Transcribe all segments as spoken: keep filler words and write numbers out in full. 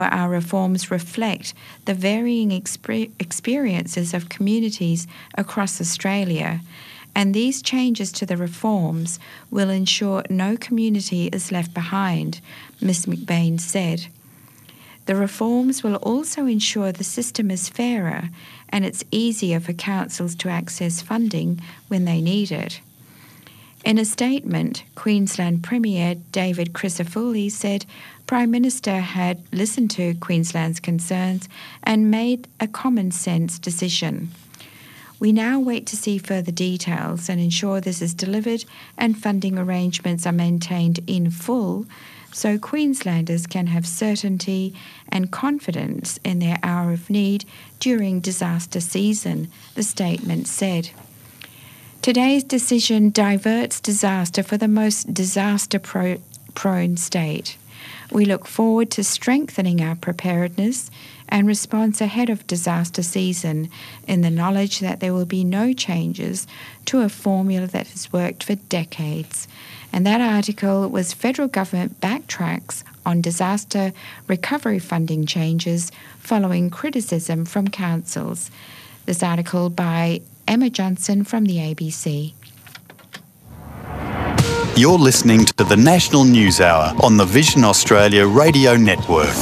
our reforms reflect the varying exper- experiences of communities across Australia, and these changes to the reforms will ensure no community is left behind, Miz McBain said. The reforms will also ensure the system is fairer and it's easier for councils to access funding when they need it. In a statement, Queensland Premier David Crisafulli said Prime Minister had listened to Queensland's concerns and made a common-sense decision. We now wait to see further details and ensure this is delivered and funding arrangements are maintained in full so Queenslanders can have certainty and confidence in their hour of need during disaster season, the statement said. Today's decision diverts disaster for the most disaster-prone state. We look forward to strengthening our preparedness and response ahead of disaster season in the knowledge that there will be no changes to a formula that has worked for decades. And that article was Federal Government Backtracks on Disaster Recovery Funding Changes Following Criticism from Councils. This article by Emma Johnson from the A B C. You're listening to the National News Hour on the Vision Australia Radio Network.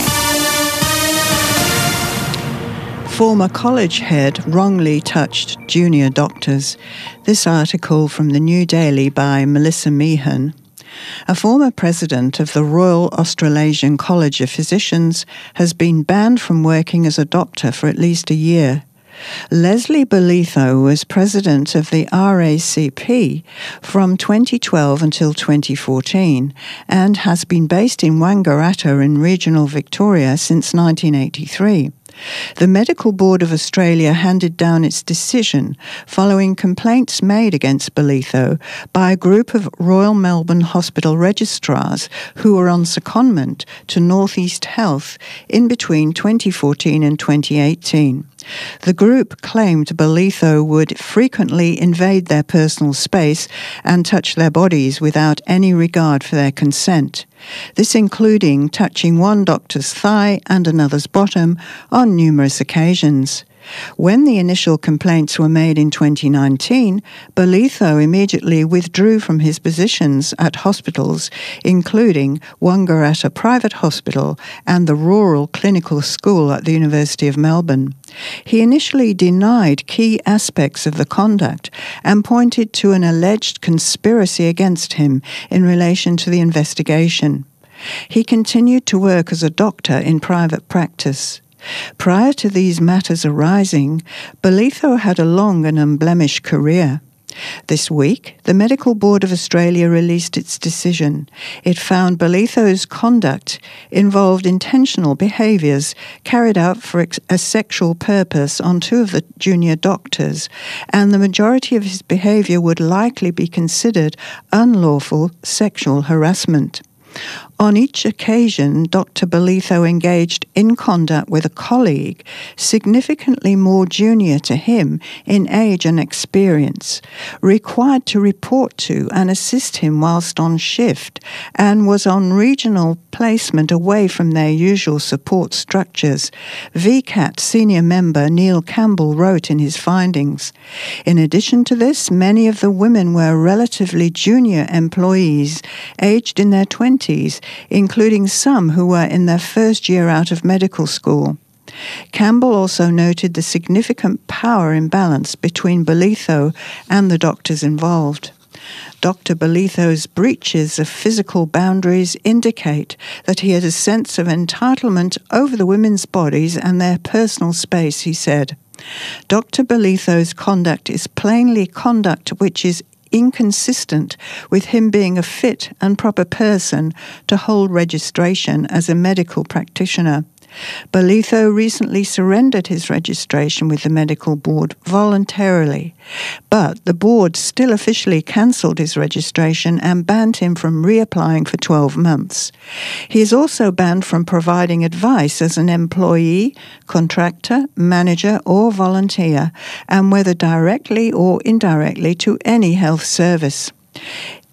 Former college head wrongly touched junior doctors. This article from the New Daily by Melissa Meehan. A former president of the Royal Australasian College of Physicians has been banned from working as a doctor for at least a year. Leslie Bolitho was president of the R A C P from twenty twelve until twenty fourteen and has been based in Wangaratta in regional Victoria since nineteen eighty-three. The Medical Board of Australia handed down its decision following complaints made against Bolitho by a group of Royal Melbourne Hospital registrars who were on secondment to North East Health in between twenty fourteen and twenty eighteen. The group claimed Bolitho would frequently invade their personal space and touch their bodies without any regard for their consent. This including touching one doctor's thigh and another's bottom on numerous occasions. When the initial complaints were made in twenty nineteen, Bolitho immediately withdrew from his positions at hospitals, including Wangaratta Private Hospital and the Rural Clinical School at the University of Melbourne. He initially denied key aspects of the conduct and pointed to an alleged conspiracy against him in relation to the investigation. He continued to work as a doctor in private practice. Prior to these matters arising, Bolitho had a long and unblemished career. This week, the Medical Board of Australia released its decision. It found Bolitho's conduct involved intentional behaviours carried out for a sexual purpose on two of the junior doctors, and the majority of his behaviour would likely be considered unlawful sexual harassment. On each occasion, Doctor Bolitho engaged in conduct with a colleague significantly more junior to him in age and experience, required to report to and assist him whilst on shift, and was on regional placement away from their usual support structures, V CAT senior member Neil Campbell wrote in his findings. In addition to this, many of the women were relatively junior employees, aged in their twenties, including some who were in their first year out of medical school. Campbell also noted the significant power imbalance between Bolitho and the doctors involved. Doctor Bolitho's breaches of physical boundaries indicate that he had a sense of entitlement over the women's bodies and their personal space, he said. Doctor Bolitho's conduct is plainly conduct which is inconsistent with him being a fit and proper person to hold registration as a medical practitioner. Bolitho recently surrendered his registration with the Medical Board voluntarily, but the board still officially cancelled his registration and banned him from reapplying for twelve months. He is also banned from providing advice as an employee, contractor, manager or volunteer, and whether directly or indirectly to any health service.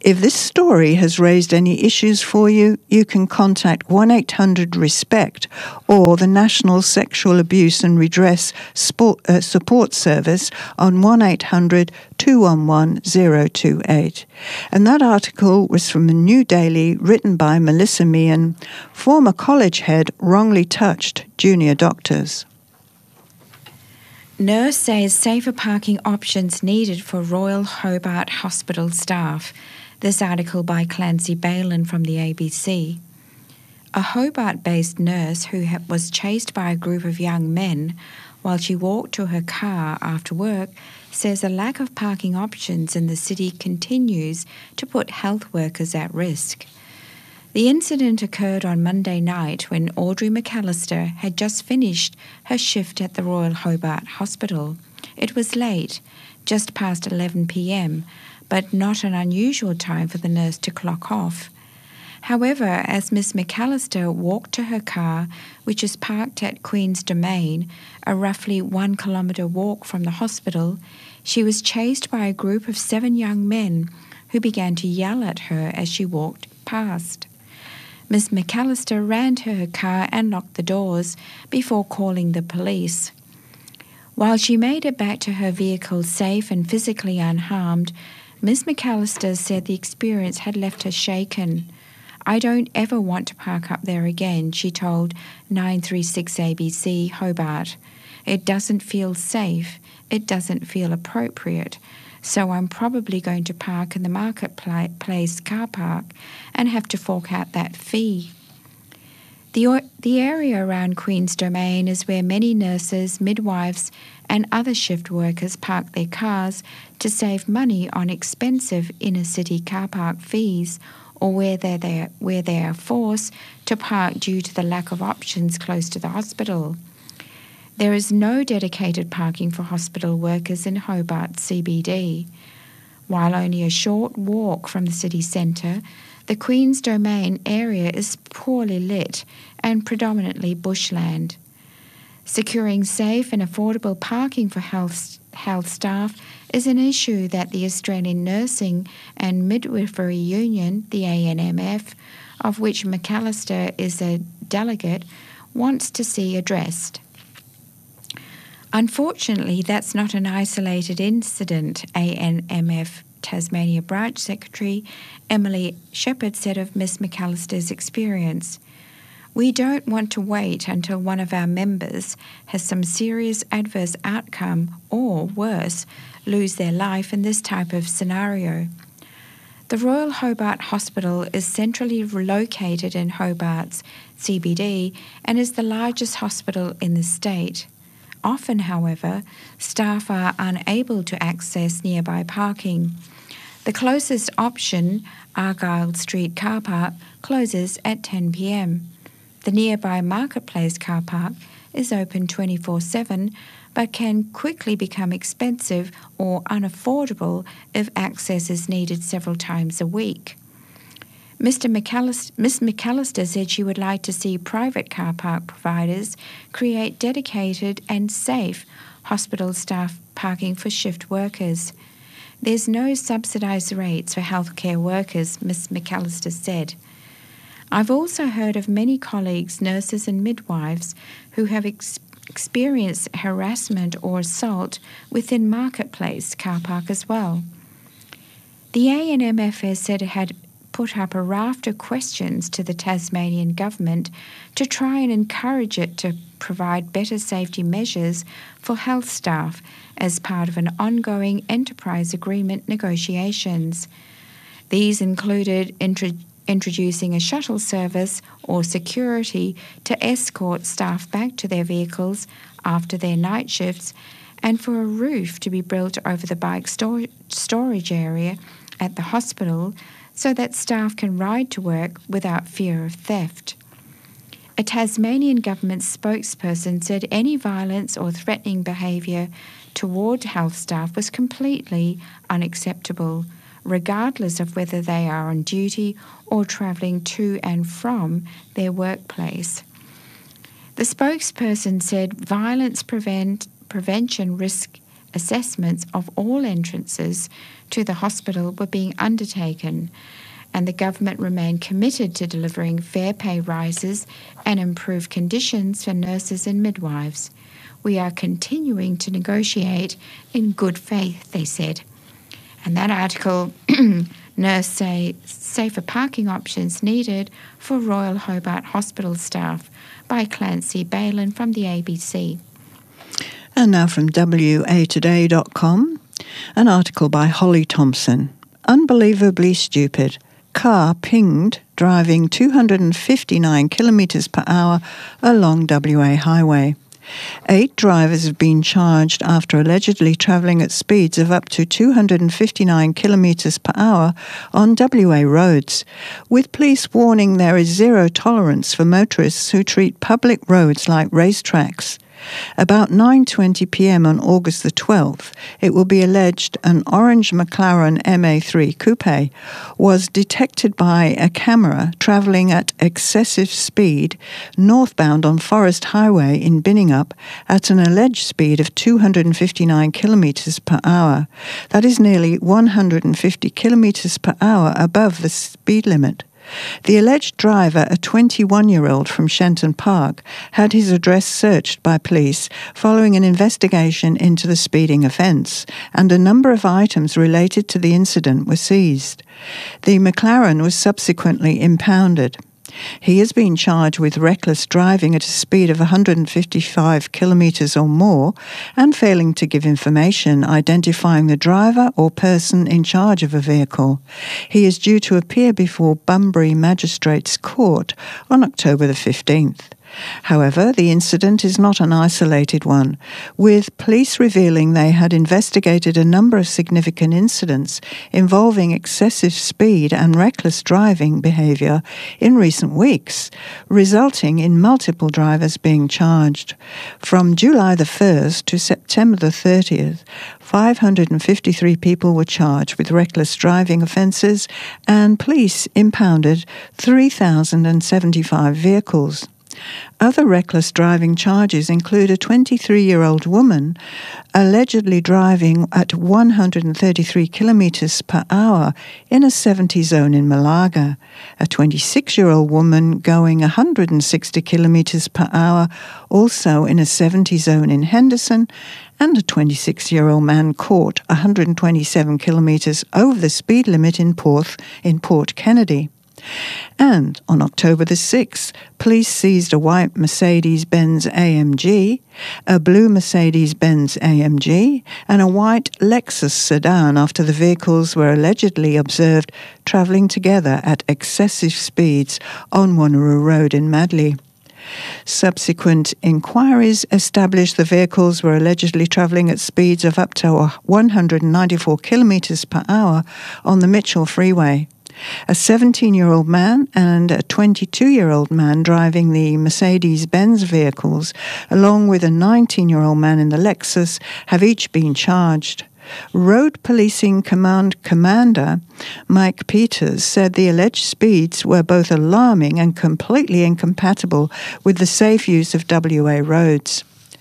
If this story has raised any issues for you, you can contact one eight hundred RESPECT or the National Sexual Abuse and Redress Sport, uh, Support Service on one eight hundred two one one zero two eight. And that article was from the New Daily, written by Melissa Meehan, former college head wrongly touched junior doctors. Nurse says safer parking options needed for Royal Hobart Hospital staff. This article by Clancy Balin from the A B C. A Hobart-based nurse who ha- was chased by a group of young men while she walked to her car after work says a lack of parking options in the city continues to put health workers at risk. The incident occurred on Monday night when Audrey McAllister had just finished her shift at the Royal Hobart Hospital. It was late, just past eleven p.m, but not an unusual time for the nurse to clock off. However, as Miss McAllister walked to her car, which is parked at Queen's Domain, a roughly one kilometre walk from the hospital, she was chased by a group of seven young men who began to yell at her as she walked past. Miss McAllister ran to her car and locked the doors before calling the police. While she made it back to her vehicle safe and physically unharmed, Miss McAllister said the experience had left her shaken. "I don't ever want to park up there again," she told nine three six A B C Hobart. "It doesn't feel safe. It doesn't feel appropriate. So I'm probably going to park in the Marketplace car park and have to fork out that fee." The, the area around Queen's Domain is where many nurses, midwives and other shift workers park their cars to save money on expensive inner-city car park fees, or where they're there, where they are forced to park due to the lack of options close to the hospital. There is no dedicated parking for hospital workers in Hobart C B D. While only a short walk from the city centre, the Queen's Domain area is poorly lit and predominantly bushland. Securing safe and affordable parking for health, health staff is an issue that the Australian Nursing and Midwifery Union, the A N M F, of which McAllister is a delegate, wants to see addressed. Unfortunately, that's not an isolated incident, A N M F Tasmania Branch Secretary Emily Shepherd said of Miss McAllister's experience. "We don't want to wait until one of our members has some serious adverse outcome or, worse, lose their life in this type of scenario." The Royal Hobart Hospital is centrally located in Hobart's C B D and is the largest hospital in the state. Often, however, staff are unable to access nearby parking. The closest option, Argyle Street Car Park, closes at ten p.m. The nearby Marketplace car park is open twenty-four seven, but can quickly become expensive or unaffordable if access is needed several times a week. Mister McAllister, Miss McAllister said she would like to see private car park providers create dedicated and safe hospital staff parking for shift workers. "There's no subsidised rates for healthcare workers," Miss McAllister said. "I've also heard of many colleagues, nurses and midwives, who have ex- experienced harassment or assault within Marketplace car park as well." The A N M F has said it had put up a raft of questions to the Tasmanian government to try and encourage it to provide better safety measures for health staff as part of an ongoing enterprise agreement negotiations. These included intro- introducing a shuttle service or security to escort staff back to their vehicles after their night shifts, and for a roof to be built over the bike stor- storage area at the hospital so that staff can ride to work without fear of theft. A Tasmanian government spokesperson said any violence or threatening behaviour toward health staff was completely unacceptable, regardless of whether they are on duty or travelling to and from their workplace. The spokesperson said violence prevent, prevention risk assessments of all entrances to the hospital were being undertaken, and the government remained committed to delivering fair pay rises and improved conditions for nurses and midwives. We are continuing to negotiate in good faith, they said. And that article, Nurse say safer parking options needed for Royal Hobart Hospital staff, by Clancy Balin from the A B C. And now from W A today dot com, an article by Holly Thompson. Unbelievably stupid. Car pinged driving two hundred fifty-nine kilometres per hour along W A highway. Eight drivers have been charged after allegedly travelling at speeds of up to two hundred fifty-nine kilometres per hour on W A roads, with police warning there is zero tolerance for motorists who treat public roads like racetracks. About nine twenty p m on August the twelfth, it will be alleged an orange McLaren M A three coupe was detected by a camera travelling at excessive speed northbound on Forest Highway in Binningup at an alleged speed of two hundred fifty-nine kilometres per hour. That is nearly one hundred fifty kilometres per hour above the speed limit. The alleged driver, a twenty-one-year-old from Shenton Park, had his address searched by police following an investigation into the speeding offence, and a number of items related to the incident were seized. The McLaren was subsequently impounded. He has been charged with reckless driving at a speed of one hundred fifty-five kilometres or more and failing to give information identifying the driver or person in charge of a vehicle. He is due to appear before Bunbury Magistrates Court on October the fifteenth. However, the incident is not an isolated one, with police revealing they had investigated a number of significant incidents involving excessive speed and reckless driving behaviour in recent weeks, resulting in multiple drivers being charged. From July the first to September the thirtieth, five hundred fifty-three people were charged with reckless driving offences, and police impounded three thousand seventy-five vehicles. Other reckless driving charges include a twenty-three-year-old woman allegedly driving at one hundred thirty-three kilometres per hour in a seventy zone in Malaga, a twenty-six-year-old woman going one hundred sixty kilometres per hour also in a seventy zone in Henderson, and a twenty-six-year-old man caught one hundred twenty-seven kilometres over the speed limit in Porth in Port Kennedy. And on October the sixth, police seized a white Mercedes-Benz A M G, a blue Mercedes-Benz A M G, and a white Lexus sedan after the vehicles were allegedly observed travelling together at excessive speeds on Wanneroo Road in Madley. Subsequent inquiries established the vehicles were allegedly travelling at speeds of up to one hundred ninety-four kilometres per hour on the Mitchell Freeway. A seventeen-year-old man and a twenty-two-year-old man driving the Mercedes-Benz vehicles, along with a nineteen-year-old man in the Lexus, have each been charged. Road Policing Command Commander Mike Peters said the alleged speeds were both alarming and completely incompatible with the safe use of W A roads.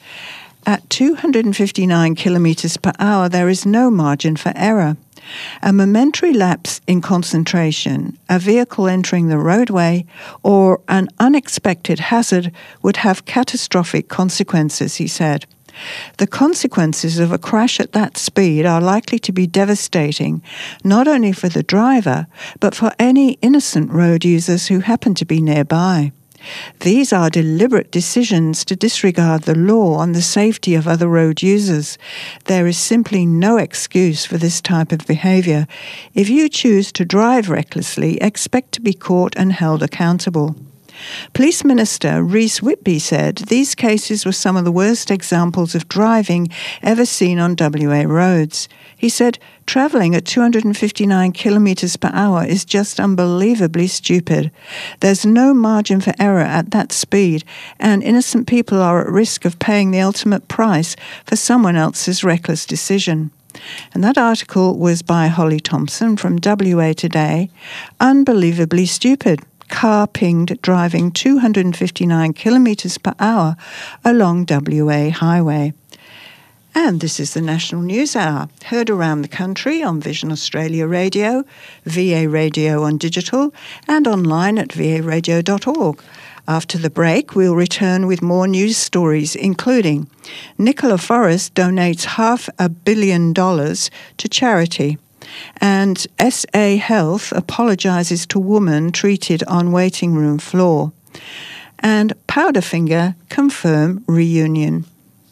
At two hundred fifty-nine kilometres per hour, there is no margin for error. A momentary lapse in concentration, a vehicle entering the roadway, or an unexpected hazard would have catastrophic consequences, he said. The consequences of a crash at that speed are likely to be devastating, not only for the driver, but for any innocent road users who happen to be nearby. These are deliberate decisions to disregard the law on the safety of other road users. There is simply no excuse for this type of behaviour. If you choose to drive recklessly, expect to be caught and held accountable. Police Minister Rhys Whitby said these cases were some of the worst examples of driving ever seen on W A roads. He said, travelling at two hundred fifty-nine kilometres per hour is just unbelievably stupid. There's no margin for error at that speed, and innocent people are at risk of paying the ultimate price for someone else's reckless decision. And that article was by Holly Thompson from W A Today. Unbelievably stupid. Car pinged driving two hundred fifty-nine kilometres per hour along W A highway. And this is the National News Hour, heard around the country on Vision Australia Radio, V A Radio on digital, and online at v a radio dot org. After the break, we'll return with more news stories, including Nicola Forrest donates half a billion dollars to charity, and S A Health apologises to woman treated on waiting room floor, and Powderfinger confirm reunion.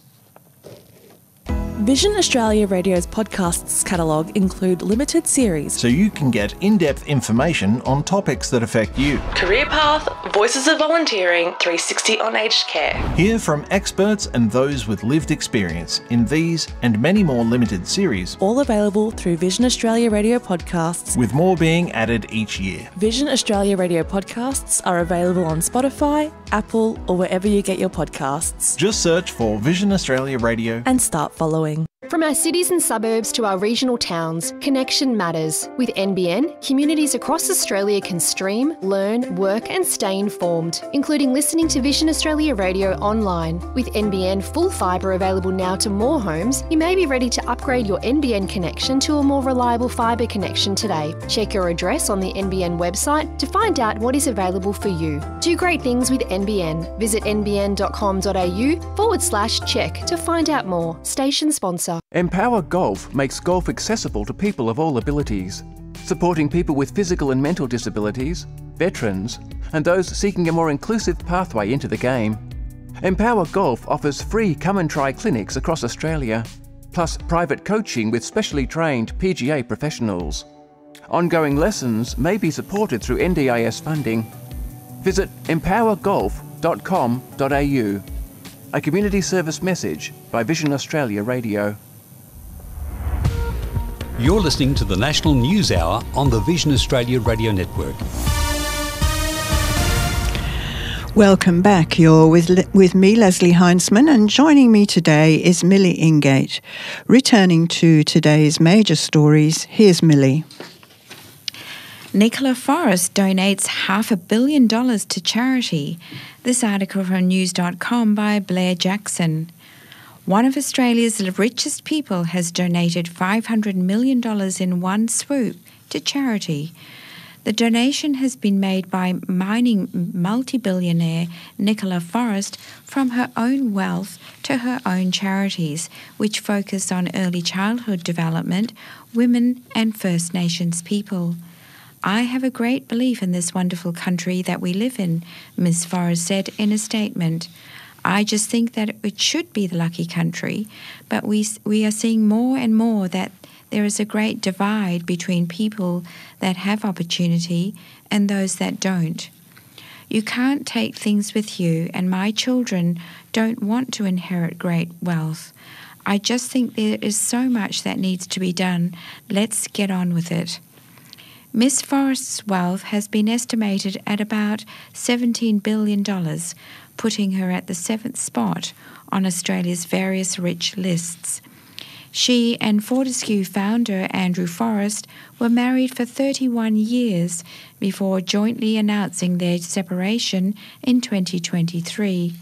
Vision Australia Radio's podcasts catalogue include limited series, so you can get in-depth information on topics that affect you. Career Path, Voices of Volunteering, three sixty on aged care. Hear from experts and those with lived experience in these and many more limited series. All available through Vision Australia Radio podcasts, with more being added each year. Vision Australia Radio podcasts are available on Spotify, Apple, or wherever you get your podcasts. Just search for Vision Australia Radio and start following. From our cities and suburbs to our regional towns, connection matters. With N B N, communities across Australia can stream, learn, work and stay informed, including listening to Vision Australia Radio online. With N B N full fibre available now to more homes, you may be ready to upgrade your N B N connection to a more reliable fibre connection today. Check your address on the N B N website to find out what is available for you. Do great things with N B N. Visit n b n dot com dot a u forward slash check to find out more. Station sponsor. Empower Golf makes golf accessible to people of all abilities, supporting people with physical and mental disabilities, veterans, and those seeking a more inclusive pathway into the game. Empower Golf offers free come and try clinics across Australia, plus private coaching with specially trained P G A professionals. Ongoing lessons may be supported through N D I S funding. Visit empower golf dot com dot a u. A community service message by Vision Australia Radio. You're listening to the National News Hour on the Vision Australia Radio Network. Welcome back. You're with with me, Leslie Heinzman, and joining me today is Millie Ingate. Returning to today's major stories, here's Millie. Nicola Forrest donates half a billion dollars to charity. This article from news dot com by Blair Jackson. One of Australia's richest people has donated five hundred million dollars in one swoop to charity. The donation has been made by mining multi-billionaire Nicola Forrest from her own wealth to her own charities, which focus on early childhood development, women and First Nations people. I have a great belief in this wonderful country that we live in, Miz Forrest said in a statement. I just think that it should be the lucky country, but we we are seeing more and more that there is a great divide between people that have opportunity and those that don't. You can't take things with you, and my children don't want to inherit great wealth. I just think there is so much that needs to be done. Let's get on with it. Miss Forrest's wealth has been estimated at about seventeen billion dollars, putting her at the seventh spot on Australia's various rich lists. She and Fortescue founder Andrew Forrest were married for thirty-one years before jointly announcing their separation in twenty twenty-three.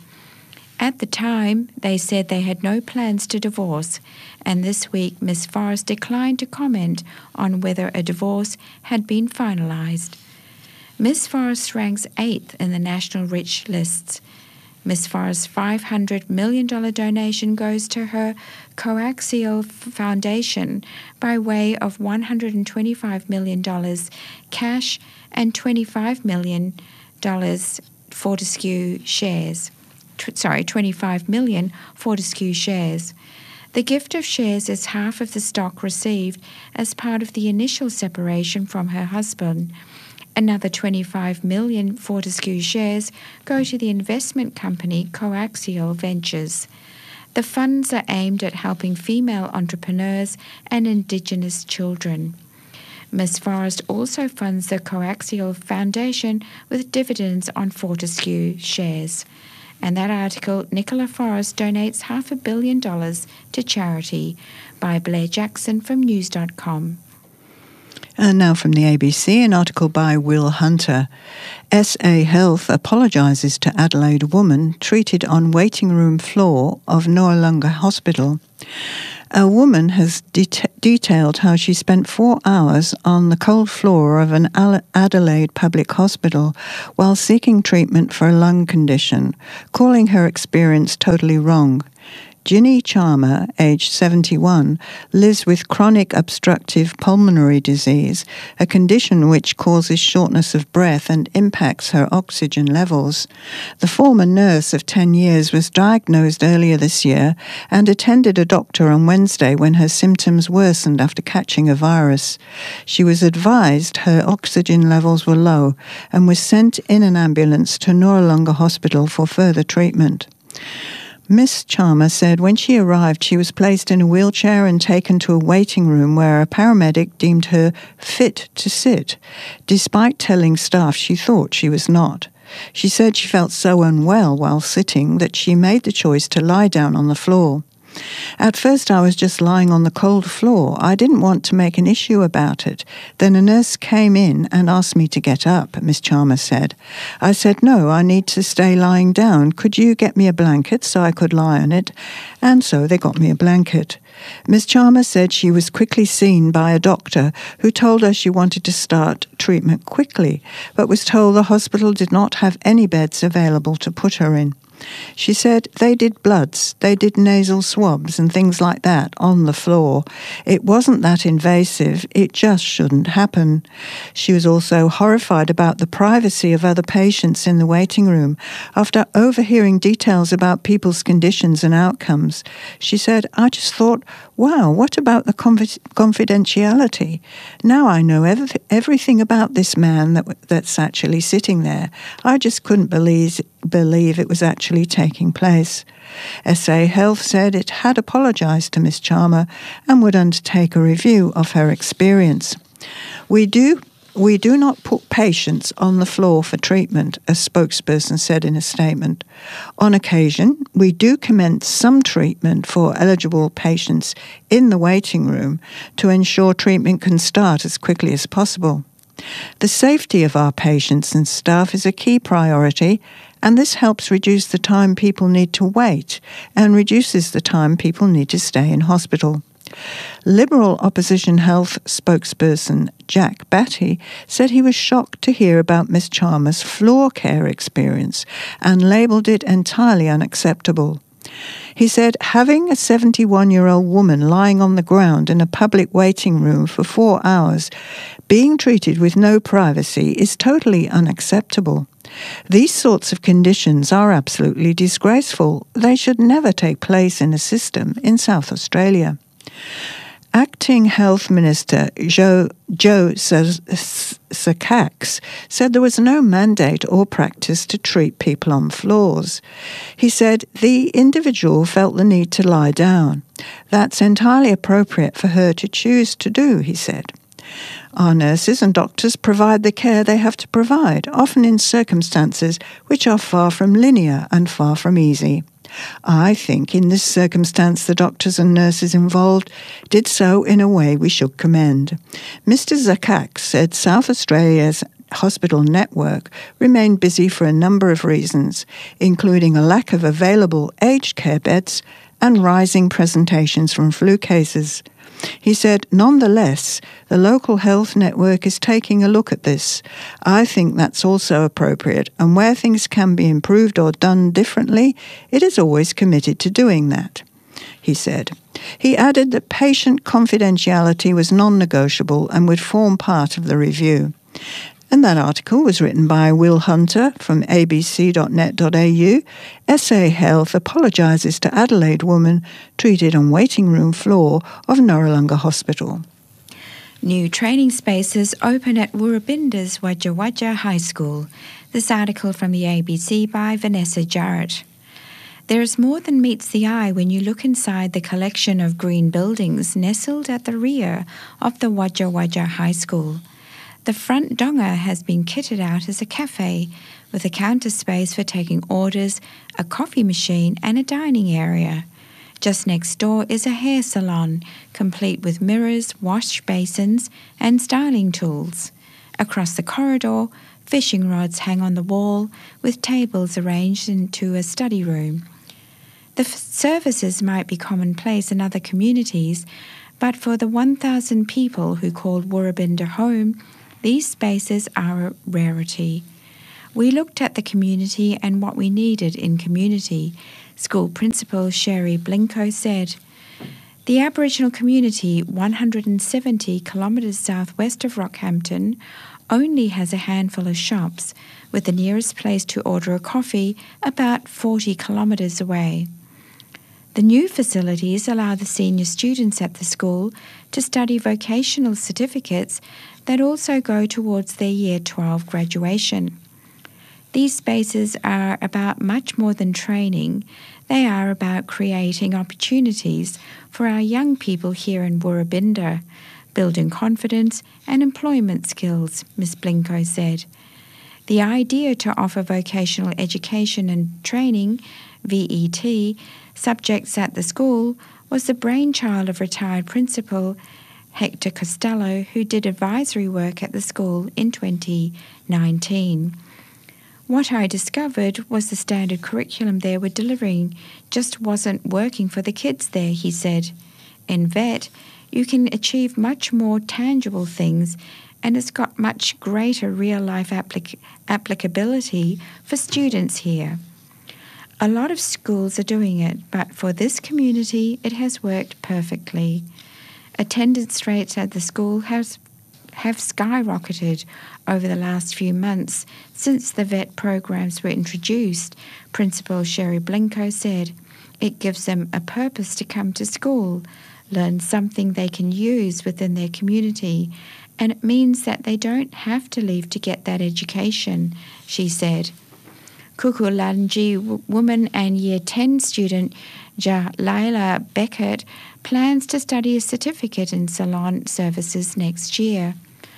At the time, they said they had no plans to divorce, and this week Miss Forrest declined to comment on whether a divorce had been finalised. Miss Forrest ranks eighth in the national rich lists. Miss Forrest's five hundred million dollars donation goes to her Coaxial Foundation by way of one hundred twenty-five million dollars cash and twenty-five million dollars Fortescue shares. T- sorry, twenty-five million Fortescue shares. The gift of shares is half of the stock received as part of the initial separation from her husband. Another twenty-five million Fortescue shares go to the investment company Coaxial Ventures. The funds are aimed at helping female entrepreneurs and Indigenous children. Miss Forrest also funds the Coaxial Foundation with dividends on Fortescue shares. And that article, Nicola Forrest donates half a billion dollars to charity, by Blair Jackson from news dot com. And now from the A B C, an article by Will Hunter. S A Health apologises to Adelaide woman treated on waiting room floor of Noarlunga Hospital. A woman has det- detailed how she spent four hours on the cold floor of an Adelaide public hospital while seeking treatment for a lung condition, calling her experience totally wrong. Ginny Charmer, aged seventy-one, lives with chronic obstructive pulmonary disease, a condition which causes shortness of breath and impacts her oxygen levels. The former nurse of ten years was diagnosed earlier this year and attended a doctor on Wednesday when her symptoms worsened after catching a virus. She was advised her oxygen levels were low and was sent in an ambulance to Noarlunga Hospital for further treatment. Miss Charmer said when she arrived she was placed in a wheelchair and taken to a waiting room where a paramedic deemed her fit to sit, despite telling staff she thought she was not. She said she felt so unwell while sitting that she made the choice to lie down on the floor. At first I was just lying on the cold floor. I didn't want to make an issue about it. Then a nurse came in and asked me to get up, Miss Charmer said. I said, no, I need to stay lying down. Could you get me a blanket so I could lie on it? And so they got me a blanket. Miss Charmer said she was quickly seen by a doctor who told her she wanted to start treatment quickly, but was told the hospital did not have any beds available to put her in. She said they did bloods, they did nasal swabs and things like that on the floor. It wasn't that invasive, it just shouldn't happen. She was also horrified about the privacy of other patients in the waiting room. After overhearing details about people's conditions and outcomes, she said, I just thought, wow, what about the conf- confidentiality? Now I know ev- everything about this man that w- that's actually sitting there. I just couldn't believe believe it was actually taking place. S A Health said it had apologised to Miss Charmer and would undertake a review of her experience. We do We do not put patients on the floor for treatment, a spokesperson said in a statement. On occasion, we do commence some treatment for eligible patients in the waiting room to ensure treatment can start as quickly as possible. The safety of our patients and staff is a key priority, and this helps reduce the time people need to wait and reduces the time people need to stay in hospital. Liberal opposition health spokesperson Jack Batty said he was shocked to hear about Miss Charmer's floor care experience and labelled it entirely unacceptable. He said having a seventy-one-year-old woman lying on the ground in a public waiting room for four hours, being treated with no privacy, is totally unacceptable. These sorts of conditions are absolutely disgraceful. They should never take place in a system in South Australia. Acting Health Minister Joe, Joe Sakax said there was no mandate or practice to treat people on floors. He said the individual felt the need to lie down. That's entirely appropriate for her to choose to do, he said. Our nurses and doctors provide the care they have to provide, often in circumstances which are far from linear and far from easy. I think in this circumstance the doctors and nurses involved did so in a way we should commend. Mister Zakak said South Australia's hospital network remained busy for a number of reasons, including a lack of available aged care beds and rising presentations from flu cases. He said, nonetheless, the local health network is taking a look at this. I think that's also appropriate, and where things can be improved or done differently, it is always committed to doing that, he said. He added that patient confidentiality was non-negotiable and would form part of the review. And that article was written by Will Hunter from a b c dot net dot a u. S A Health apologises to Adelaide woman treated on waiting room floor of Noarlunga Hospital. New training spaces open at Woorabinda's Wajah Wajah High School. This article from the A B C by Vanessa Jarrett. There is more than meets the eye when you look inside the collection of green buildings nestled at the rear of the Wajah Wajah High School. The front donga has been kitted out as a cafe with a counter space for taking orders, a coffee machine and a dining area. Just next door is a hair salon, complete with mirrors, wash basins, and styling tools. Across the corridor, fishing rods hang on the wall, with tables arranged into a study room. The f- services might be commonplace in other communities, but for the one thousand people who called Woorabinda home, these spaces are a rarity. We looked at the community and what we needed in community, School Principal Sherry Blinko said. The Aboriginal community, one hundred seventy kilometres southwest of Rockhampton, only has a handful of shops, with the nearest place to order a coffee about forty kilometres away. The new facilities allow the senior students at the school to study vocational certificates that also go towards their Year twelve graduation. These spaces are about much more than training. They are about creating opportunities for our young people here in Woorabinda, building confidence and employment skills, Miz Blinko said. The idea to offer vocational education and training, V E T, subjects at the school was the brainchild of retired principal Hector Costello, who did advisory work at the school in twenty nineteen. What I discovered was the standard curriculum they were delivering just wasn't working for the kids there, he said. In V E T, you can achieve much more tangible things, and it's got much greater real-life applic- applicability for students here. A lot of schools are doing it, but for this community, it has worked perfectly. Attendance rates at the school has, have skyrocketed over the last few months since the V E T programs were introduced, Principal Sherry Blinko said. It gives them a purpose to come to school, learn something they can use within their community, and it means that they don't have to leave to get that education, she said. Kukulanji w- woman and Year ten student Jalaila Beckett plans to study a certificate in salon services next year.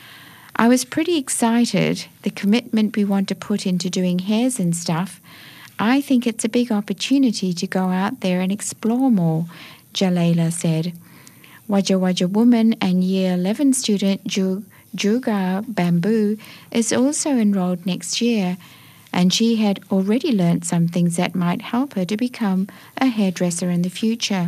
I was pretty excited, the commitment we want to put into doing hairs and stuff. I think it's a big opportunity to go out there and explore more, Jalaila said. Wajja Wajja woman and Year eleven student Ju- Juga Bamboo is also enrolled next year, and she had already learnt some things that might help her to become a hairdresser in the future.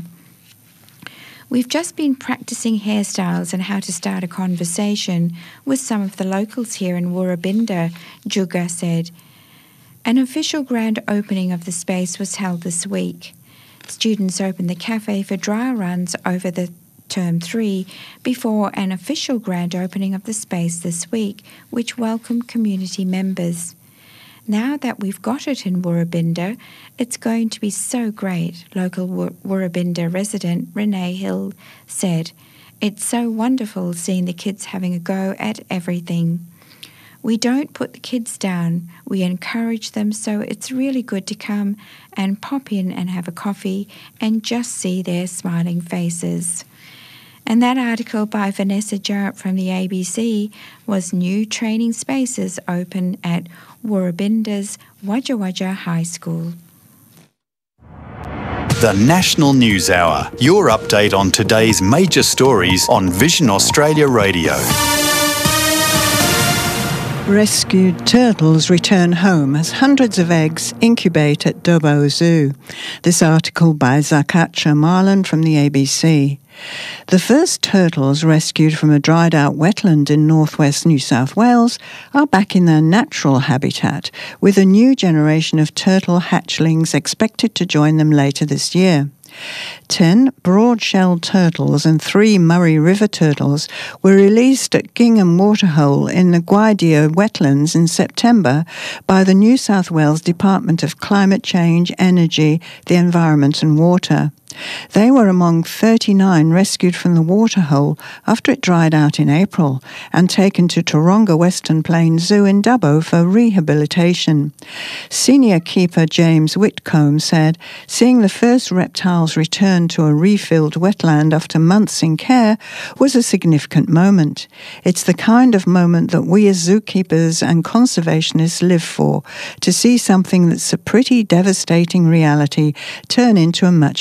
We've just been practicing hairstyles and how to start a conversation with some of the locals here in Woorabinda, Juga said. An official grand opening of the space was held this week. Students opened the cafe for dry runs over the term three before an official grand opening of the space this week, which welcomed community members. Now that we've got it in Woorabinda, it's going to be so great, local Woorabinda resident Renee Hill said. It's so wonderful seeing the kids having a go at everything. We don't put the kids down, we encourage them, so it's really good to come and pop in and have a coffee and just see their smiling faces. And that article by Vanessa Jarrett from the A B C was New Training Spaces Open at Woorabinda's Wajja Wajja High School. The National News Hour, your update on today's major stories on Vision Australia Radio. Rescued turtles return home as hundreds of eggs incubate at Dubbo Zoo. This article by Zakacha Marlin from the A B C. The first turtles rescued from a dried-out wetland in northwest New South Wales are back in their natural habitat, with a new generation of turtle hatchlings expected to join them later this year. Ten broad-shelled turtles and three Murray River turtles were released at Gingham Waterhole in the Gwydir wetlands in September by the New South Wales Department of Climate Change, Energy, the Environment and Water. They were among thirty-nine rescued from the waterhole after it dried out in April and taken to Taronga Western Plains Zoo in Dubbo for rehabilitation. Senior keeper James Whitcomb said, seeing the first reptiles return to a refilled wetland after months in care was a significant moment. It's the kind of moment that we as zookeepers and conservationists live for, to see something that's a pretty devastating reality turn into a much better future.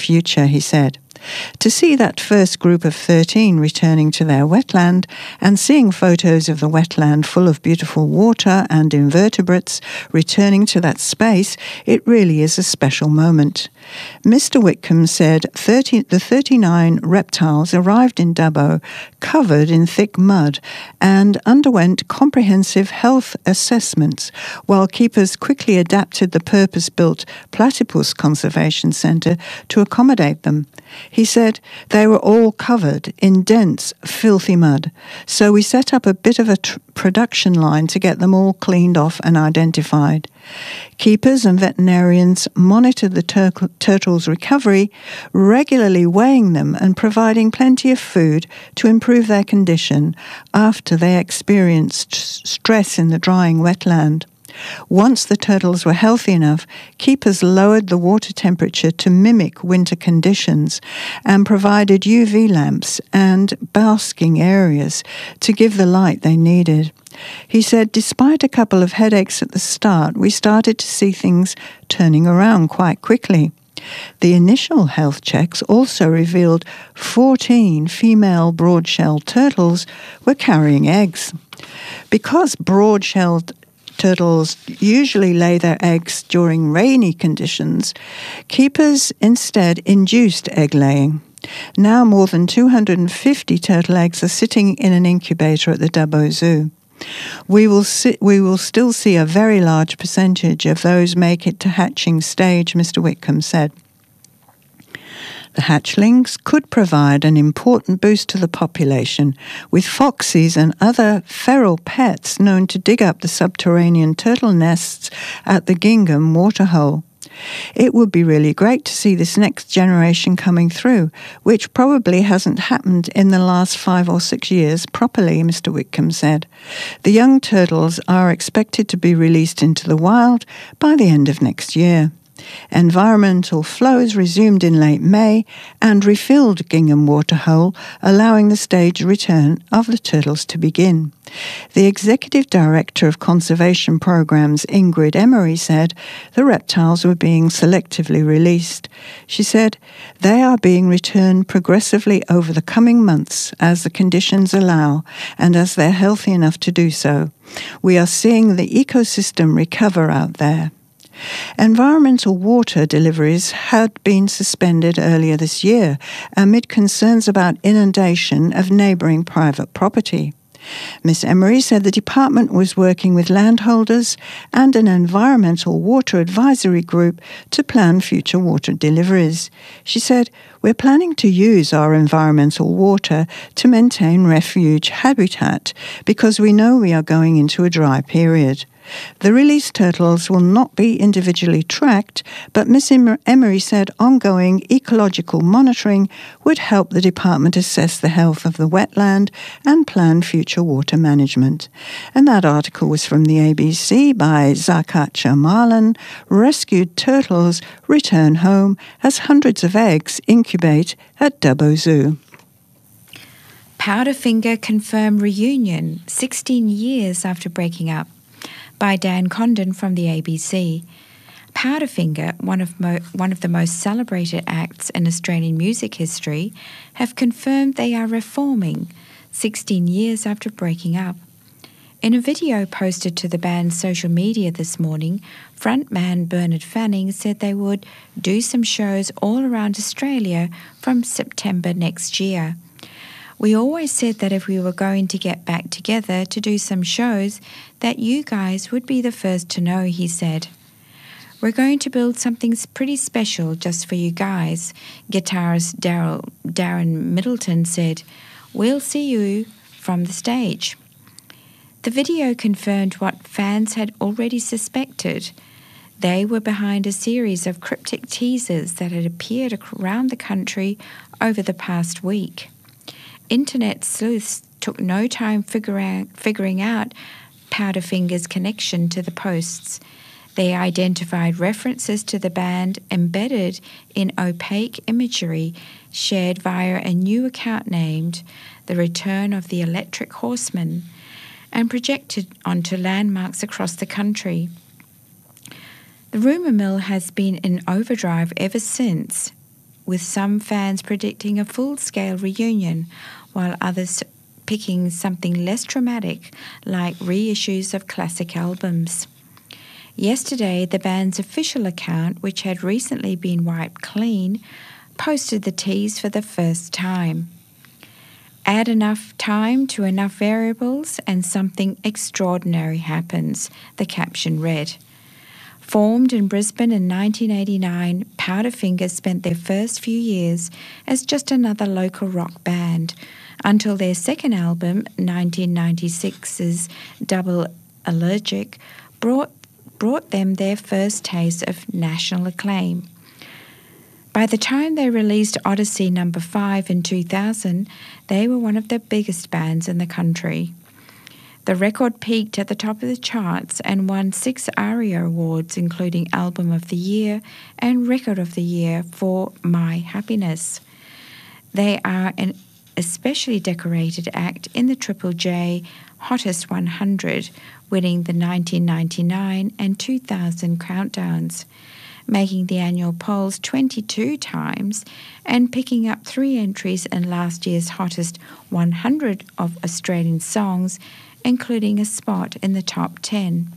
future, he said. To see that first group of thirteen returning to their wetland and seeing photos of the wetland full of beautiful water and invertebrates returning to that space, it really is a special moment. Mister Whitcomb said thirty, the thirty-nine reptiles arrived in Dubbo covered in thick mud and underwent comprehensive health assessments, while keepers quickly adapted the purpose-built Platypus Conservation Centre to accommodate them. He said they were all covered in dense, filthy mud, so we set up a bit of a tr- production line to get them all cleaned off and identified. Keepers and veterinarians monitored the tur- turtles' recovery, regularly weighing them and providing plenty of food to improve their condition after they experienced s- stress in the drying wetland. Once the turtles were healthy enough, keepers lowered the water temperature to mimic winter conditions and provided U V lamps and basking areas to give the light they needed. He said, despite a couple of headaches at the start, we started to see things turning around quite quickly. The initial health checks also revealed fourteen female broad-shelled turtles were carrying eggs. Because broad-shelled turtles usually lay their eggs during rainy conditions, keepers instead induced egg laying. Now more than two hundred fifty turtle eggs are sitting in an incubator at the Dubbo Zoo. We will si- we will still see a very large percentage of those make it to hatching stage, Mister Whitcomb said. The hatchlings could provide an important boost to the population, with foxes and other feral pets known to dig up the subterranean turtle nests at the Gingham waterhole. It would be really great to see this next generation coming through, which probably hasn't happened in the last five or six years properly, Mister Whitcomb said. The young turtles are expected to be released into the wild by the end of next year. Environmental flows resumed in late May and refilled Gingham Waterhole, allowing the staged return of the turtles to begin. The Executive Director of Conservation Programs, Ingrid Emery, said the reptiles were being selectively released. She said, they are being returned progressively over the coming months as the conditions allow and as they're healthy enough to do so. We are seeing the ecosystem recover out there. Environmental water deliveries had been suspended earlier this year amid concerns about inundation of neighbouring private property. Miss Emery said the department was working with landholders and an environmental water advisory group to plan future water deliveries. She said, we're planning to use our environmental water to maintain refuge habitat because we know we are going into a dry period. The released turtles will not be individually tracked, but Miss Emery said ongoing ecological monitoring would help the department assess the health of the wetland and plan future water management. And that article was from the A B C by Zakacha Marlan. Rescued turtles return home as hundreds of eggs incubate at Dubbo Zoo. Powderfinger confirm reunion sixteen years after breaking up, by Dan Condon from the A B C. Powderfinger, one of, mo- one of the most celebrated acts in Australian music history, have confirmed they are reforming sixteen years after breaking up. In a video posted to the band's social media this morning, frontman Bernard Fanning said they would do some shows all around Australia from September next year. We always said that if we were going to get back together to do some shows, that you guys would be the first to know, he said. We're going to build something pretty special just for you guys, guitarist Daryl, Darren Middleton said. We'll see you from the stage. The video confirmed what fans had already suspected. They were behind a series of cryptic teasers that had appeared around the country over the past week. Internet sleuths took no time figuring, figuring out Powderfinger's connection to the posts. They identified references to the band embedded in opaque imagery shared via a new account named The Return of the Electric Horseman and projected onto landmarks across the country. The rumour mill has been in overdrive ever since, with some fans predicting a full-scale reunion, while others picking something less dramatic, like reissues of classic albums. Yesterday, the band's official account, which had recently been wiped clean, posted the tease for the first time. Add enough time to enough variables and something extraordinary happens, the caption read. Formed in Brisbane in nineteen eighty-nine, Powderfinger spent their first few years as just another local rock band, until their second album, nineteen ninety-six's Double Allergic, brought, brought them their first taste of national acclaim. By the time they released Odyssey number five in two thousand, they were one of the biggest bands in the country. The record peaked at the top of the charts and won six ARIA awards, including Album of the Year and Record of the Year for My Happiness. They are an especially decorated act in the Triple J Hottest one hundred, winning the nineteen ninety-nine and two thousand countdowns, making the annual polls twenty-two times and picking up three entries in last year's Hottest one hundred of Australian songs, including a spot in the top ten.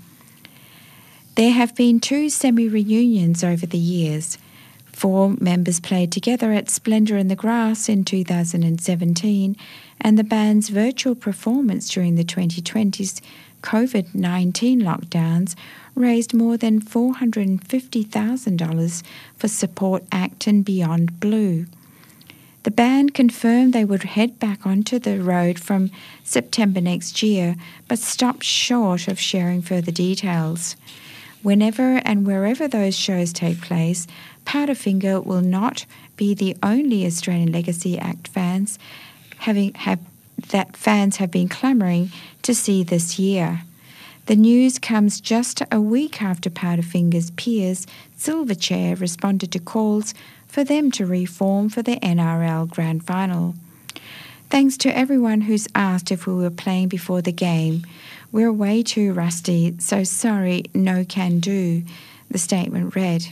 There have been two semi-reunions over the years. Four members played together at Splendour in the Grass in two thousand seventeen, and the band's virtual performance during the twenty twenty's COVID nineteen lockdowns raised more than four hundred fifty thousand dollars for support act and Beyond Blue. The band confirmed they would head back onto the road from September next year, but stopped short of sharing further details. Whenever and wherever those shows take place, Powderfinger will not be the only Australian Legacy Act fans having have, that fans have been clamouring to see this year. The news comes just a week after Powderfinger's peers, Silverchair, responded to calls for them to reform for the N R L Grand Final. Thanks to everyone who's asked if we were playing before the game. We're way too rusty, so sorry, no can do, the statement read.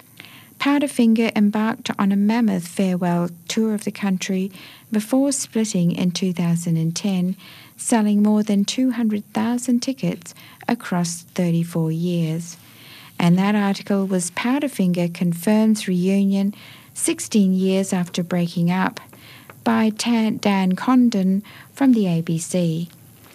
Powderfinger embarked on a mammoth farewell tour of the country before splitting in two thousand ten, selling more than two hundred thousand tickets across thirty-four years. And that article was Powderfinger Confirms Reunion sixteen years after breaking up, by Dan Condon from the A B C.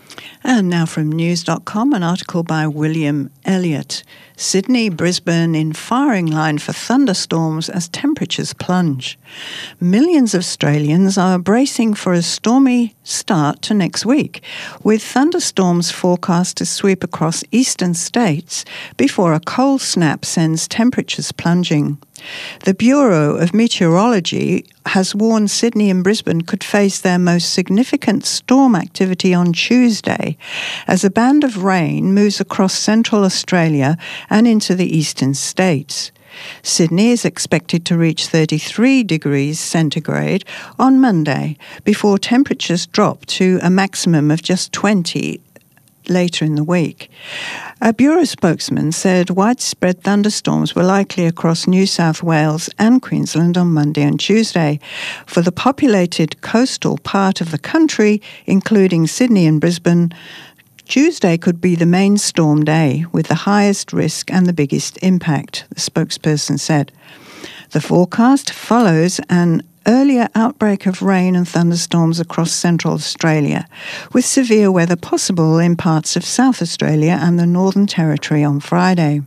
And now from news dot com, an article by William Elliott. Sydney, Brisbane in firing line for thunderstorms as temperatures plunge. Millions of Australians are bracing for a stormy start to next week, with thunderstorms forecast to sweep across eastern states before a cold snap sends temperatures plunging. The Bureau of Meteorology has warned Sydney and Brisbane could face their most significant storm activity on Tuesday as a band of rain moves across central Australia and into the eastern states. Sydney is expected to reach thirty-three degrees centigrade on Monday before temperatures drop to a maximum of just twenty later in the week. A Bureau spokesman said widespread thunderstorms were likely across New South Wales and Queensland on Monday and Tuesday. For the populated coastal part of the country, including Sydney and Brisbane, Tuesday could be the main storm day with the highest risk and the biggest impact, the spokesperson said. The forecast follows an earlier outbreak of rain and thunderstorms across central Australia, with severe weather possible in parts of South Australia and the Northern Territory on Friday.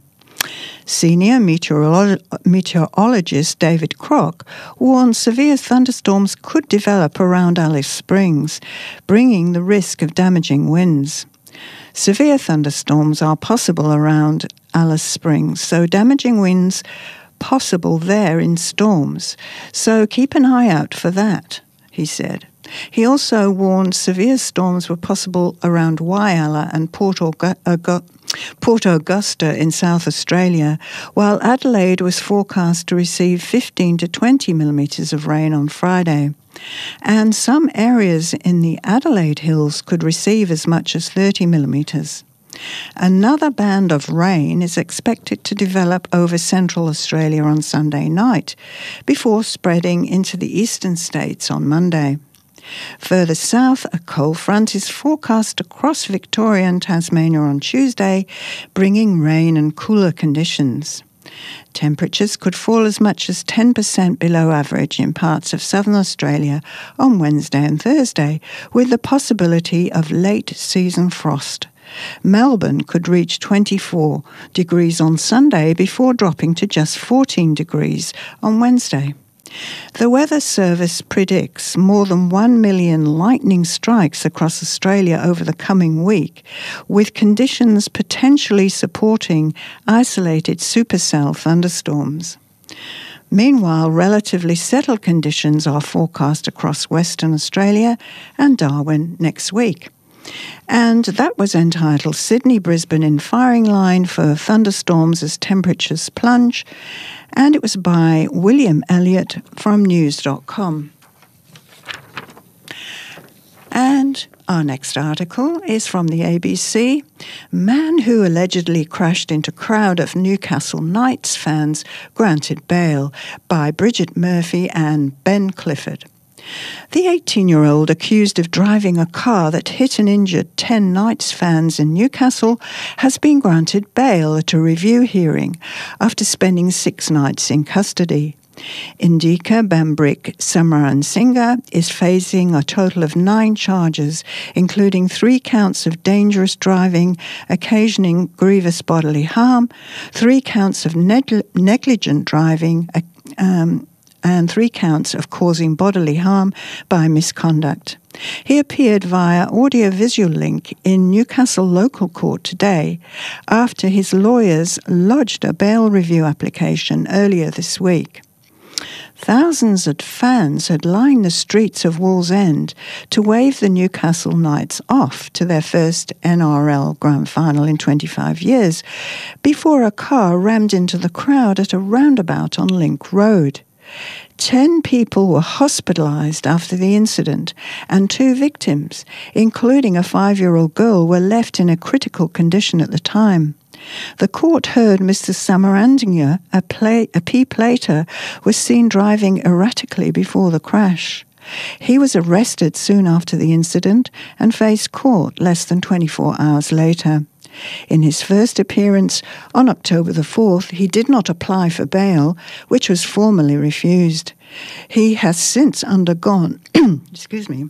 Senior meteorolo- meteorologist David Crock warned severe thunderstorms could develop around Alice Springs, bringing the risk of damaging winds. Severe thunderstorms are possible around Alice Springs, so damaging winds possible there in storms. So keep an eye out for that, he said. He also warned severe storms were possible around Whyalla and Port, Augu- Port Augusta in South Australia, while Adelaide was forecast to receive fifteen to twenty millimetres of rain on Friday. And some areas in the Adelaide Hills could receive as much as thirty millimetres. Another band of rain is expected to develop over central Australia on Sunday night, before spreading into the eastern states on Monday. Further south, a cold front is forecast across Victoria and Tasmania on Tuesday, bringing rain and cooler conditions. Temperatures could fall as much as ten percent below average in parts of southern Australia on Wednesday and Thursday, with the possibility of late-season frost. Melbourne could reach twenty-four degrees on Sunday before dropping to just fourteen degrees on Wednesday. The Weather Service predicts more than one million lightning strikes across Australia over the coming week, with conditions potentially supporting isolated supercell thunderstorms. Meanwhile, relatively settled conditions are forecast across Western Australia and Darwin next week. And that was entitled Sydney, Brisbane in Firing Line for Thunderstorms as Temperatures Plunge, and it was by William Elliott from news dot com. And our next article is from the A B C. Man who allegedly crashed into crowd of Newcastle Knights fans granted bail, by Bridget Murphy and Ben Clifford. The eighteen-year-old accused of driving a car that hit and injured ten Knights fans in Newcastle has been granted bail at a review hearing after spending six nights in custody. Indika Bambrik Samaransinghe is facing a total of nine charges, including three counts of dangerous driving occasioning grievous bodily harm, three counts of neg- negligent driving, um, and three counts of causing bodily harm by misconduct. He appeared via audio-visual link in Newcastle local court today after his lawyers lodged a bail review application earlier this week. Thousands of fans had lined the streets of Wallsend to wave the Newcastle Knights off to their first N R L Grand Final in twenty-five years, before a car rammed into the crowd at a roundabout on Link Road. Ten people were hospitalised after the incident, and two victims, including a five-year-old girl, were left in a critical condition at the time. The court heard Mister Samaransinghe, a, play, a P-plater, was seen driving erratically before the crash. He was arrested soon after the incident and faced court less than twenty-four hours later. In his first appearance on October the fourth, he did not apply for bail, which was formally refused. He has since undergone, excuse me,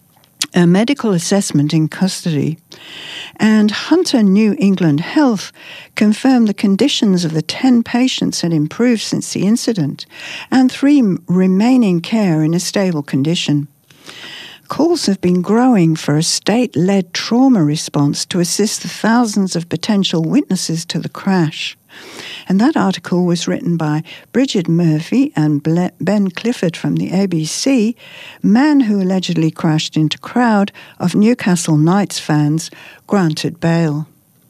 a medical assessment in custody, and Hunter New England Health confirmed the conditions of the ten patients had improved since the incident, and three remain in care in a stable condition. Calls have been growing for a state-led trauma response to assist the thousands of potential witnesses to the crash. And that article was written by Bridget Murphy and Ben Clifford from the A B C. Man who allegedly crashed into crowd of Newcastle Knights fans granted bail.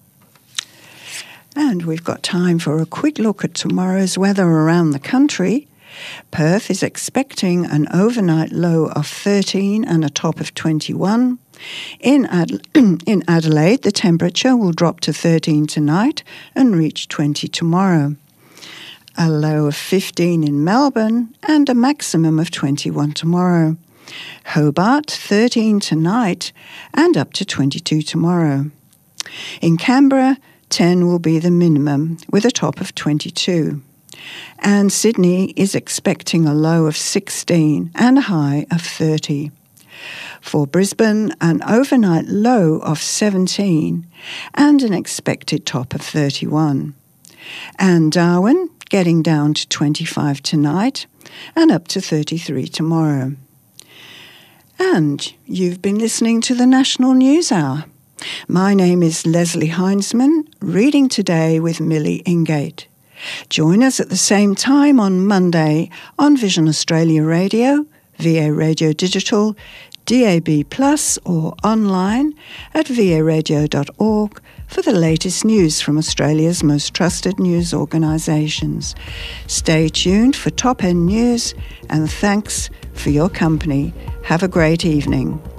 And we've got time for a quick look at tomorrow's weather around the country. Perth is expecting an overnight low of thirteen and a top of twenty-one. In, Ad- in Adelaide, the temperature will drop to thirteen tonight and reach twenty tomorrow. A low of fifteen in Melbourne and a maximum of twenty-one tomorrow. Hobart, thirteen tonight and up to twenty-two tomorrow. In Canberra, ten will be the minimum with a top of twenty-two. And Sydney is expecting a low of sixteen and a high of thirty. For Brisbane, an overnight low of seventeen and an expected top of thirty-one. And Darwin getting down to twenty-five tonight and up to thirty-three tomorrow. And you've been listening to the National News Hour. My name is Leslie Heinzman, reading today with Millie Ingate. Join us at the same time on Monday on Vision Australia Radio, V A Radio Digital, D A B Plus, or online at v a radio dot org for the latest news from Australia's most trusted news organisations. Stay tuned for top-end news, and thanks for your company. Have a great evening.